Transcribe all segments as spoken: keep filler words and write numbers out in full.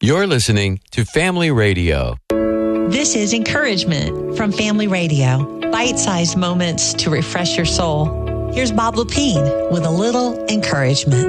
You're listening to Family Radio. This is Encouragement from Family Radio. Bite-sized moments to refresh your soul. Here's Bob Lepine with a little encouragement.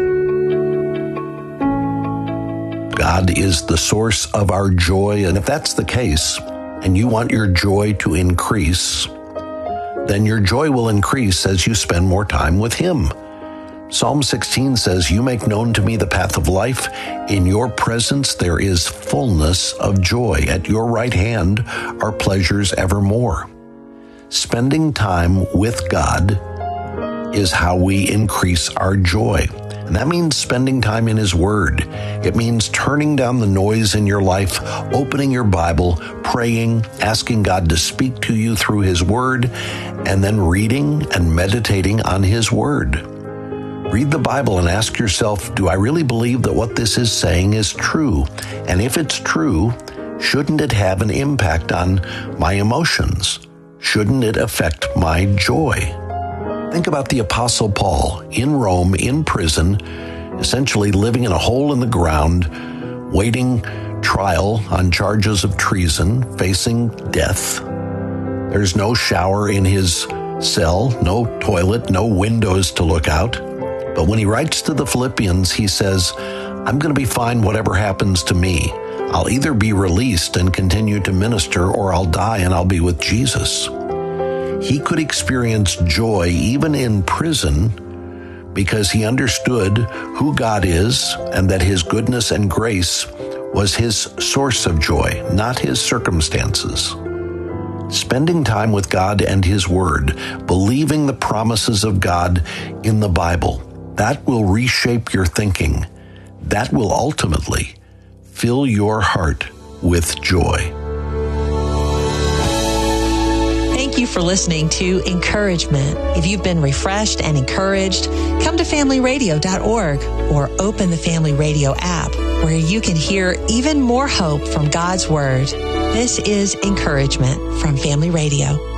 God is the source of our joy, and if that's the case, and you want your joy to increase, then your joy will increase as you spend more time with Him. Psalm sixteen says, "You make known to me the path of life. In your presence there is fullness of joy. At your right hand are pleasures evermore." Spending time with God is how we increase our joy. And that means spending time in His Word. It means turning down the noise in your life, opening your Bible, praying, asking God to speak to you through His Word, and then reading and meditating on His Word. Read the Bible and ask yourself, do I really believe that what this is saying is true? And if it's true, shouldn't it have an impact on my emotions? Shouldn't it affect my joy? Think about the Apostle Paul in Rome, in prison, essentially living in a hole in the ground, waiting trial on charges of treason, facing death. There's no shower in his cell, no toilet, no windows to look out. But when he writes to the Philippians, he says, I'm going to be fine whatever happens to me. I'll either be released and continue to minister, or I'll die and I'll be with Jesus. He could experience joy even in prison because he understood who God is and that His goodness and grace was his source of joy, not his circumstances. Spending time with God and His Word, believing the promises of God in the Bible, that will reshape your thinking. That will ultimately fill your heart with joy. Thank you for listening to Encouragement. If you've been refreshed and encouraged, come to family radio dot org or open the Family Radio app, where you can hear even more hope from God's Word. This is Encouragement from Family Radio.